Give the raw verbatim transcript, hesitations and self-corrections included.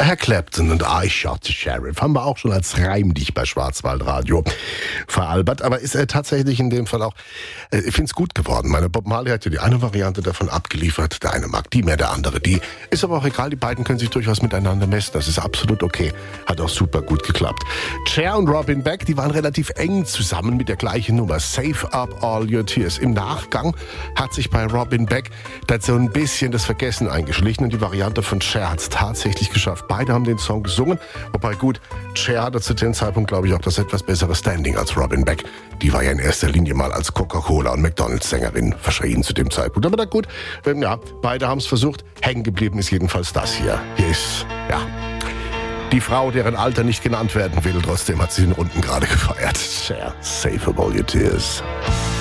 Herr Clapton und I Shot the Sheriff haben wir auch schon als Reimdicht bei Schwarzwaldradio veralbert, aber ist er tatsächlich in dem Fall auch, äh, ich finde es gut geworden. Meine Bob Marley hat ja die eine Variante davon abgeliefert, der eine mag die mehr, der andere die. Ist aber auch egal, die beiden können sich durchaus miteinander messen, das ist absolut okay. Hat auch super gut geklappt. Cher und Robin Beck, die waren relativ eng zusammen mit der gleichen Nummer, Save Up All Your Tears. Im Nachgang hat sich bei Robin Beck dazu ein bisschen das Vergessen eingeschlichen und die Variante von Cher hat es tatsächlich geschafft. Beide haben den Song gesungen, wobei gut, Cher hatte zu dem Zeitpunkt, glaube ich, auch das etwas bessere Standing als Robin Beck. Die war ja in erster Linie mal als Coca-Cola und McDonalds-Sängerin verschrien zu dem Zeitpunkt. Aber na gut, ja, beide haben es versucht. Hängen geblieben ist jedenfalls das hier. Hier ist, ja, die Frau, deren Alter nicht genannt werden will. Trotzdem hat sie den Runden gerade gefeiert. Cher, Save Up All Your Tears.